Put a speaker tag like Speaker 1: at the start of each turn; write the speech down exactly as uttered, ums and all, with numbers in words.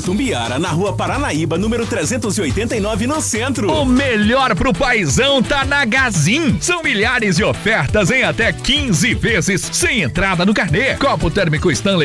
Speaker 1: Itumbiara, na rua Paranaíba, número trezentos e oitenta e nove, no centro.
Speaker 2: O melhor pro paizão tá na Gazin. São milhares de ofertas em até quinze vezes, sem entrada no carnê. Copo térmico Stanley